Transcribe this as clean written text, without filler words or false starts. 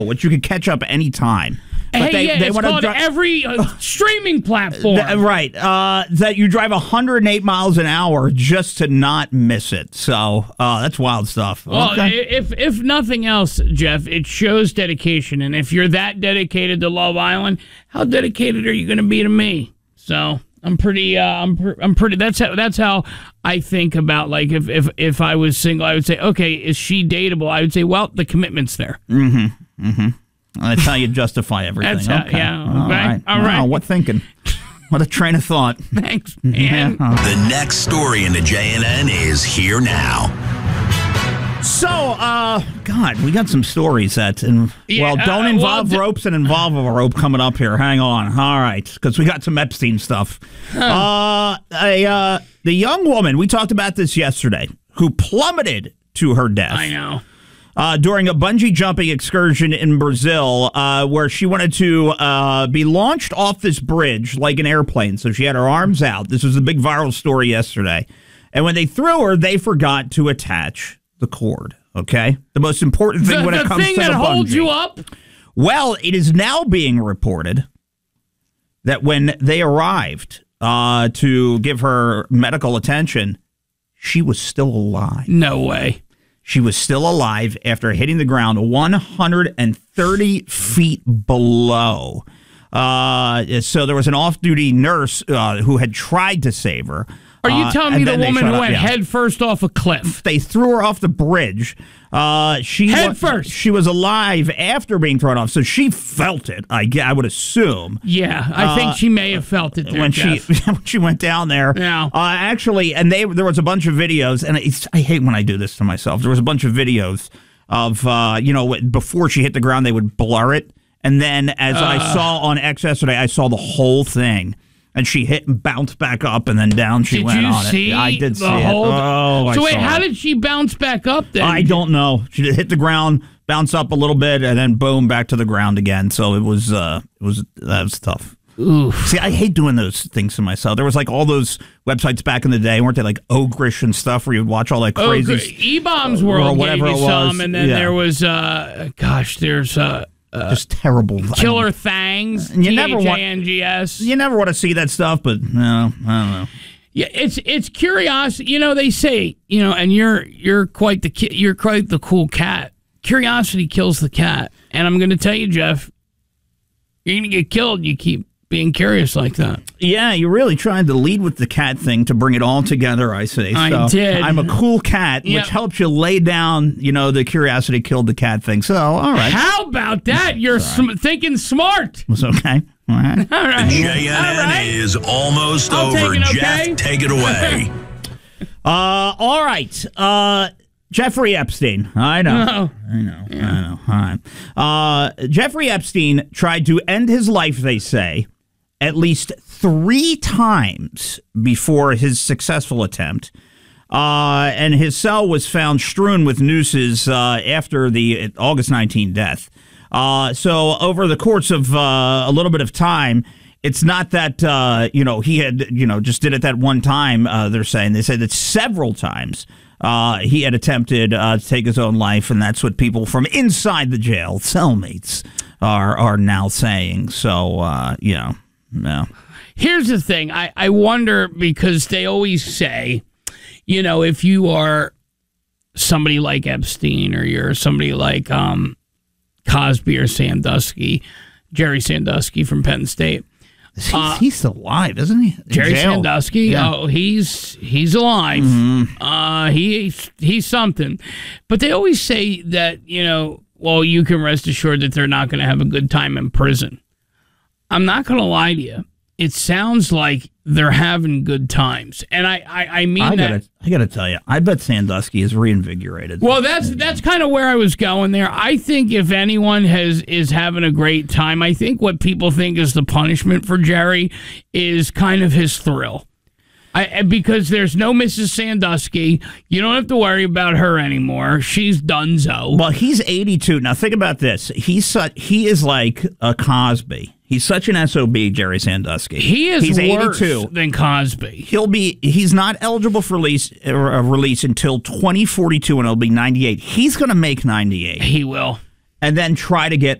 which you can catch up any time. But it's called every streaming platform. Right. That you drive 108 miles an hour just to not miss it. So that's wild stuff. Well, if nothing else, Jeff, it shows dedication. And if you're that dedicated to Love Island, how dedicated are you going to be to me? So I'm pretty. That's how I think about, like, if I was single, I would say, okay, is she dateable? I would say, well, the commitment's there. Mm-hmm. Mm-hmm. That's how you justify everything. That's okay. All right. Wow, what thinking? What a train of thought. Thanks, man. Yeah. The next story in the JNN is here now. So, God, we got some stories that, don't involve ropes and involve a rope coming up here. Hang on. All right, because we got some Epstein stuff. The young woman, we talked about this yesterday, who plummeted to her death. I know. During a bungee jumping excursion in Brazil, where she wanted to be launched off this bridge like an airplane. So she had her arms out. This was a big viral story yesterday. And when they threw her, they forgot to attach the cord. Okay? The most important thing when it comes to the bungee. The thing that holds you up? Well, it is now being reported that when they arrived to give her medical attention, she was still alive. No way. She was still alive after hitting the ground 130 feet below. So there was an off-duty nurse who had tried to save her. Are you telling me the woman who went head first off a cliff? They threw her off the bridge. Head first. She was alive after being thrown off, so she felt it. I would assume. Yeah, I think she may have felt it there, when Jeff. she went down there. Yeah. Actually, and there was a bunch of videos, and I hate when I do this to myself. There was a bunch of videos of before she hit the ground, they would blur it, and then as I saw on X yesterday, I saw the whole thing. And she hit and bounced back up, and then down she went on it. I did see it. So wait, how did she bounce back up then? I don't know. She hit the ground, bounced up a little bit, and then boom, back to the ground again. So that was tough. Oof. See, I hate doing those things to myself. There was like all those websites back in the day, weren't they, like Ogrish and stuff, where you'd watch all that crazy E-Bombs World, or whatever gave you it was. some, and then there was there's just terrible. Killer Thangs. You never want to see that stuff, but no, I don't know. Yeah, it's curiosity. They say, and you're quite the cool cat. Curiosity kills the cat, and I'm going to tell you, Jeff, you're going to get killed. You keep being curious like that. Yeah, you really tried to lead with the cat thing to bring it all together, I say. I did. I'm a cool cat, which helps you lay down, the curiosity killed the cat thing. So, all right. How about that? You're thinking smart. It's okay. All right. All right. The JNN is almost over. Jeff, take it away. All right. Jeffrey Epstein. I know. All right. Jeffrey Epstein tried to end his life, they say, at least 3 times before his successful attempt. And his cell was found strewn with nooses after the August 19 death. So over the course of a little bit of time, it's not that, he had, just did it that one time, they're saying. They say that several times he had attempted to take his own life, and that's what people from inside the jail, cellmates, are now saying. So, yeah. Here's the thing. I wonder, because they always say, if you are somebody like Epstein or you're somebody like Cosby or Sandusky, Jerry Sandusky from Penn State. He's still alive, isn't he? Jerry Sandusky? Yeah. Oh, he's alive. Mm-hmm. He's something. But they always say that, you can rest assured that they're not going to have a good time in prison. I'm not going to lie to you. It sounds like they're having good times, and I mean that. I gotta tell you, I bet Sandusky is reinvigorated. Well, that's kind of where I was going there. I think if anyone is having a great time, I think what people think is the punishment for Jerry is kind of his thrill. Because there's no Mrs. Sandusky, you don't have to worry about her anymore. She's donezo. Well, he's 82 now. Think about this. He is like a Cosby. He's such an SOB, Jerry Sandusky. He's worse 82 than Cosby. He's not eligible for release until 2042, and he'll be 98. He's going to make 98. He will. and then try to get